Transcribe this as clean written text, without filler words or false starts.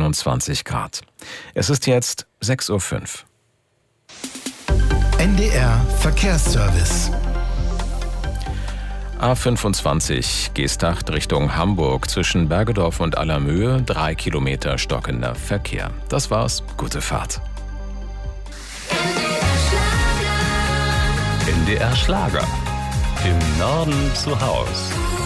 21 Grad. Es ist jetzt 6:05 Uhr. NDR Verkehrsservice. A25 Geesthacht Richtung Hamburg zwischen Bergedorf und Allermöhe, 3 Kilometer stockender Verkehr. Das war's, gute Fahrt. NDR Schlager. Im Norden zu Haus.